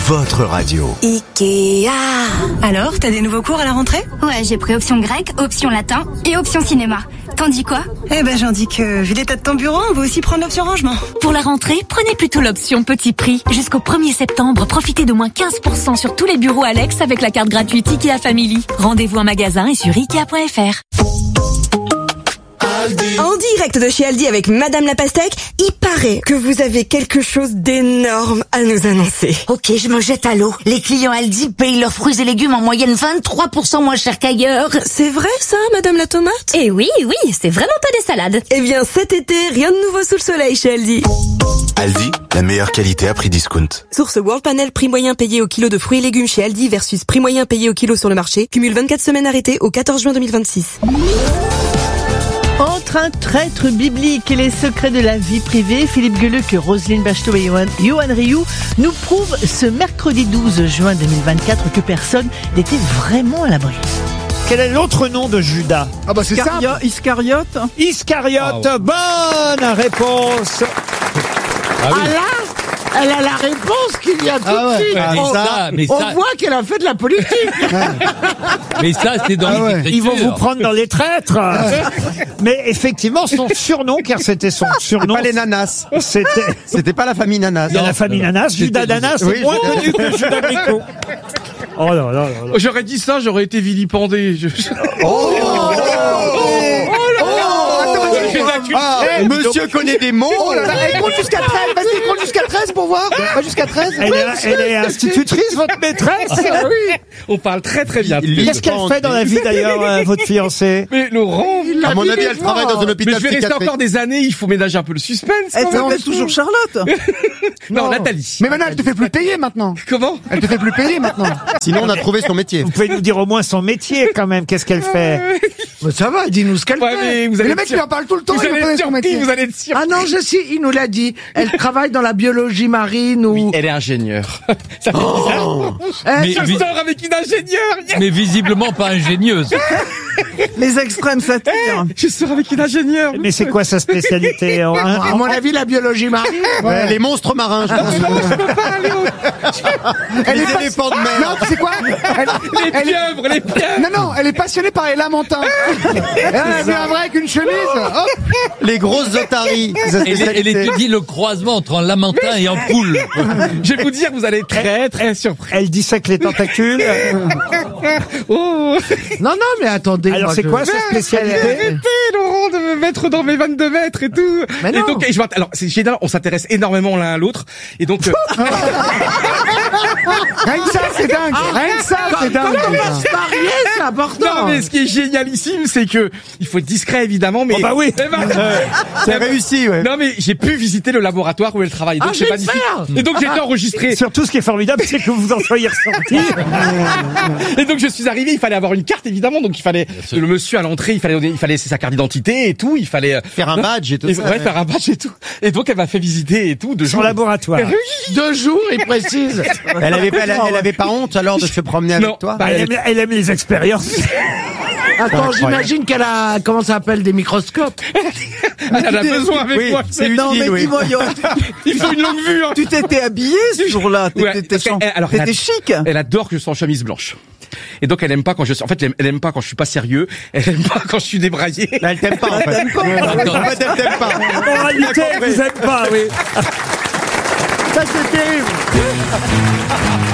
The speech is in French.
votre radio. Ikea. Alors, t'as des nouveaux cours à la rentrée? Ouais, j'ai pris option grec, option latin et option cinéma. T'en dis quoi? Eh ben, j'en dis que, vu l'état de ton bureau, on va aussi prendre l'option rangement. Pour la rentrée, prenez plutôt l'option petit prix. Jusqu'au 1er septembre, profitez d'au moins 15% sur tous les bureaux Alex avec la carte gratuite Ikea Family. Rendez-vous en magasin et sur Ikea.fr. En direct de chez Aldi avec Madame la Pastèque, il paraît que vous avez quelque chose d'énorme à nous annoncer. Ok, je me jette à l'eau. Les clients Aldi payent leurs fruits et légumes en moyenne 23% moins cher qu'ailleurs. C'est vrai ça, Madame la Tomate? Et oui, c'est vraiment pas des salades. Eh bien, cet été, rien de nouveau sous le soleil chez Aldi. Aldi, la meilleure qualité à prix discount. Source World Panel, prix moyen payé au kilo de fruits et légumes chez Aldi versus prix moyen payé au kilo sur le marché. Cumule 24 semaines arrêtées au 14 juin 2026. Entre un traître biblique et les secrets de la vie privée, Philippe Geluck, Roselyne Bachelot et Yoann Rioux nous prouvent ce mercredi 12 juin 2024 que personne n'était vraiment à l'abri. Quel est l'autre nom de Judas? Ah bah c'est ça. Iscariote. Iscariote, bonne réponse. Ah là, elle a la réponse qu'il y a tout de suite. On voit qu'elle a fait de la politique. Mais ça, c'est dans les écritures. Ils vont vous prendre dans les traîtres. Mais effectivement, son surnom, car c'était son surnom. Pas les Nanas. C'était pas la famille Nanas. Il y a la famille Nanas, Judas Danas, c'est moins connu que Judas Gricot. Oh là là là là. J'aurais dit ça, j'aurais été vilipendé. Monsieur connaît des mots. Elle compte jusqu'à 13. Vas-y, compte jusqu'à 13 pour voir. Pas jusqu'à 13. Elle est institutrice, votre maîtresse? Oui. On parle très très bien. Qu'est-ce qu'elle fait dans la vie d'ailleurs, votre fiancée? Mais Laurent, à mon avis, elle travaille dans un hôpital mais je vais rester psychiatrique. encore des années, il faut ménager un peu le suspense. Elle s'appelle toujours Charlotte. Non, Nathalie. Mais maintenant, elle te fait plus payer maintenant. Comment? Elle te fait plus payer maintenant. Sinon, on a trouvé son métier. Vous pouvez nous dire au moins son métier quand même, qu'est-ce qu'elle fait? Ça va, dis-nous ce qu'elle Ouais, fait. mais Le mec, il en parle tout le temps, il nous connaît son métier. Vous allez être surpris. Ah non, il nous l'a dit. Elle travaille dans la biologie marine ou... Elle est ingénieure. Ça fait bizarre. Mais Je sors avec une ingénieure. Mais visiblement pas ingénieuse. Les extrêmes s'attirent. Je sors avec une ingénieure. Mais c'est quoi sa spécialité? à mon avis, la biologie marine. Les monstres marins, je pense. Je peux pas aller Les éléphants de mer. Non, c'est quoi? Les pieuvres. Non, elle est passionnée par les lamentins. Elle vient vrai avec une chemise. Hop. Les grosses otaries. Elle étudie le croisement entre un lamentin et un poule. Je vais vous dire, vous allez être très très surpris. Elle dissèque les tentacules. Oh. Non, mais attendez. Alors c'est quoi sa spécialité? Arrêtez, Laurent, de me mettre dans mes 22 mètres et tout. Mais non. Et donc, alors, c'est génial, on s'intéresse énormément l'un à l'autre. Et donc, Rien que ça, c'est dingue. Rien que ça, c'est dingue. Se marier, c'est important. non, mais ce qui est génialissime, c'est que il faut être discret, évidemment, mais. Oh bah oui. C'est réussi, ouais. Non, mais j'ai pu visiter le laboratoire où elle travaille. Donc, c'est magnifique. Et donc, j'ai été enregistré. Surtout, ce qui est formidable, c'est que vous en soyez ressorti. Et donc, je suis arrivé, il fallait avoir une carte, évidemment. Donc, il fallait, le monsieur à l'entrée, il fallait sa carte d'identité et tout. Il fallait faire un badge et tout ça. Ouais, faire un badge et tout. Et donc, elle m'a fait visiter et tout. Son laboratoire. 2 jours, il précise. Elle avait pas honte alors de se promener avec toi? Bah, elle aime les expériences. Attends, j'imagine qu'elle a, comment ça s'appelle, des microscopes. Elle a besoin avec moi. C'est Non, utile, mais dis-moi, Yoann, Il faut une longue vue, hein. tu t'étais habillé ce jour-là. Ouais, T'étais elle chic. Elle adore que je sois en chemise blanche. Et donc elle aime pas quand elle aime pas quand je suis pas sérieux, elle aime pas quand je suis débraillé. Là, elle t'aime pas, en fait. Elle t'aime pas. En fait, elle t'aime pas. En réalité, elle vous aime pas, oui. Ça, c'était...